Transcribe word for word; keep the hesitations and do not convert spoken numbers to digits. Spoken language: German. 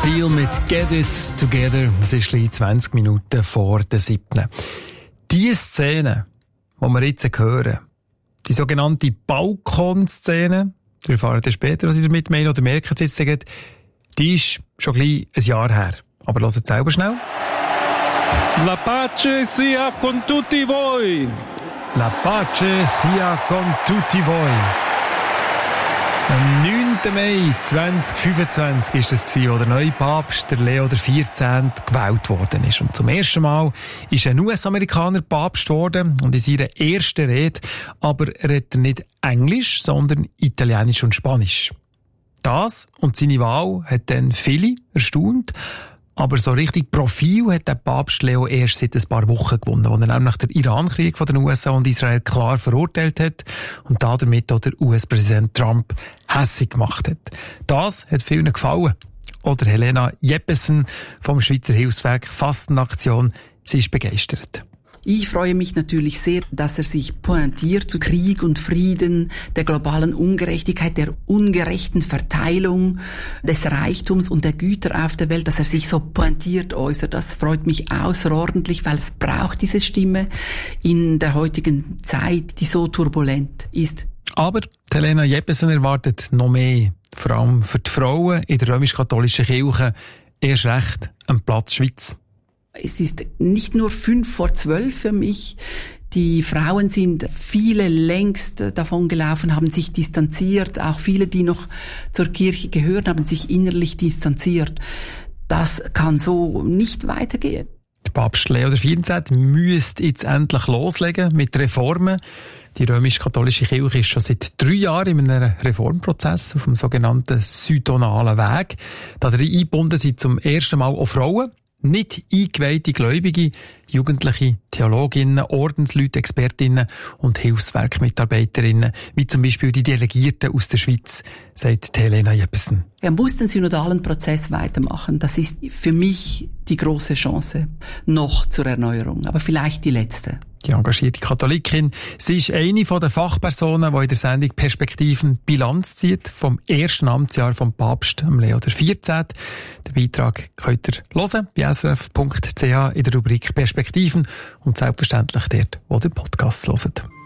Seal mit Get It Together. Es ist gleich zwanzig Minuten vor der siebten. Die Szene, die wir jetzt hören, die sogenannte Balkonszene, wir erfahren dann später, was ich damit meine, oder merken es jetzt, sagen, die ist schon gleich ein Jahr her. Aber hört es selber schnell. La pace sia con tutti voi. La pace sia con tutti voi. Am neunten Mai zweitausendfünfundzwanzig war das, wo der neue Papst, der Leo der vierzehnte, gewählt worden ist. Und zum ersten Mal ist ein U S-Amerikaner Papst geworden und in seiner ersten Rede aber redet er nicht Englisch, sondern Italienisch und Spanisch. Das und seine Wahl hat dann viele erstaunt. Aber so richtig Profil hat der Papst Leo erst seit ein paar Wochen gewonnen, als er nämlich den Iran-Krieg von den U S A und Israel klar verurteilt hat und damit auch der U S-Präsident Trump hässig gemacht hat. Das hat vielen gefallen. Oder Helena Jeppesen vom Schweizer Hilfswerk Fastenaktion, sie ist begeistert. Ich freue mich natürlich sehr, dass er sich pointiert zu Krieg und Frieden, der globalen Ungerechtigkeit, der ungerechten Verteilung des Reichtums und der Güter auf der Welt, dass er sich so pointiert äußert. Das freut mich außerordentlich, weil es braucht diese Stimme in der heutigen Zeit, die so turbulent ist. Aber Helena Jeppesen erwartet noch mehr, vor allem für die Frauen in der römisch-katholischen Kirche, erst recht am Platz Schweiz. Es ist nicht nur fünf vor zwölf für mich. Die Frauen sind viele längst davon gelaufen, haben sich distanziert. Auch viele, die noch zur Kirche gehören, haben sich innerlich distanziert. Das kann so nicht weitergehen. Der Papst Leo der vierzehnte müsste jetzt endlich loslegen mit Reformen. Die römisch-katholische Kirche ist schon seit drei Jahren in einem Reformprozess auf dem sogenannten synodalen Weg. Darin eingebunden sind zum ersten Mal auch Frauen. Nicht eingeweihte Gläubige, Jugendliche, Theologinnen, Ordensleute, Expertinnen und Hilfswerkmitarbeiterinnen, wie zum Beispiel die Delegierten aus der Schweiz, sagt Helena Jeppesen. Er muss den synodalen Prozess weitermachen. Das ist für mich die große Chance noch zur Erneuerung, aber vielleicht die letzte. Die engagierte Katholikin, sie ist eine der Fachpersonen, die in der Sendung Perspektiven Bilanz zieht vom ersten Amtsjahr vom Papst Leo der vierzehnte. Den Beitrag könnt ihr hören bei s r f punkt c h in der Rubrik Perspektiven und selbstverständlich dort, wo ihr Podcasts hört.